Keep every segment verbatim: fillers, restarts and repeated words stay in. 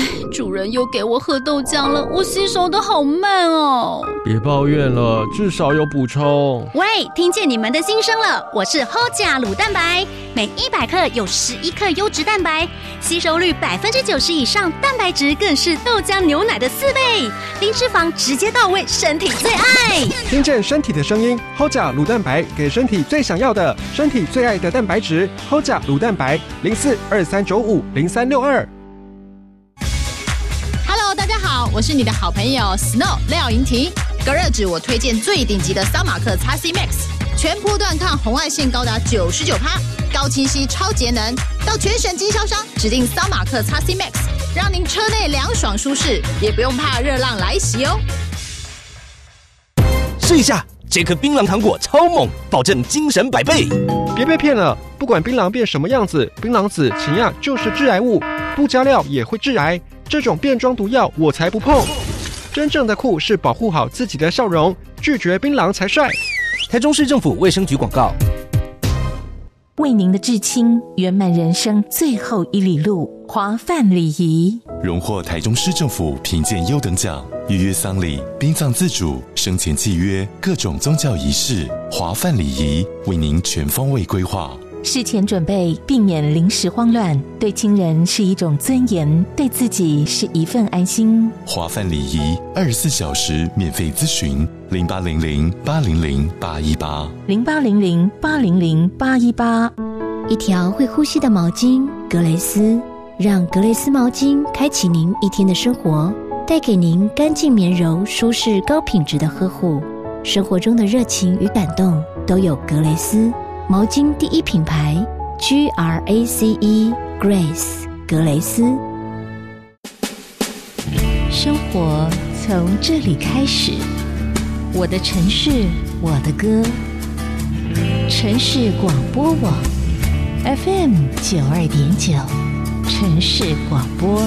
主人又给我喝豆浆了，我吸收的好慢哦。 别抱怨了，至少有补充。 喂，听见你们的心声了，我是 H O J A 乳蛋白，每一百克有十一克优质蛋白，吸收率百分之九十以上，蛋白质更是豆浆牛奶的四倍，零脂肪直接到位，身体最爱。 听见身体的声音 ，H O J A 乳蛋白给身体最想要的，身体最爱的蛋白质 ，H O J A 乳蛋白零四二三九五零三六二。 大家好，我是你的好朋友 Snow 廖莹婷。隔热纸我推荐最顶级的桑马克 X C Max， 全波段抗红外线高达 百分之九十九， 高清晰超节能，到全省经销商指定桑马克 X C Max， 让您车内凉爽舒适，也不用怕热浪来袭哦。 试一下这颗槟榔糖果超猛，保证精神百倍。 别被骗了，不管槟榔变什么样子，槟榔籽前亚就是致癌物，不加料也会致癌。这种变装毒药我才不碰。真正的酷是保护好自己的笑容，拒绝槟榔才帅。 台中市政府卫生局广告。 为您的至亲圆满人生最后一里路，华梵礼仪荣获台中市政府评鉴优等奖，预约丧礼、殡葬自主、生前契约、各种宗教仪式，华梵礼仪为您全方位规划。 事前准备，避免临时慌乱，对亲人是一种尊严，对自己是一份安心。 华梵礼仪二十四小时免费咨询，零八零零八零零八一八， 零八零零八零零八一八。 一条会呼吸的毛巾，格蕾丝，让格蕾丝毛巾开启您一天的生活，带给您干净绵柔、舒适、高品质的呵护。生活中的热情与感动都有格蕾丝。毛巾第一品牌 G R A C E Grace 格蕾丝。 生活从这里开始，我的城市，我的歌。城市广播网 F M 九二点九，城市广播。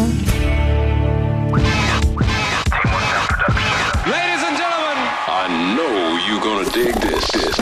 Ladies and gentlemen, I know you're gonna dig this.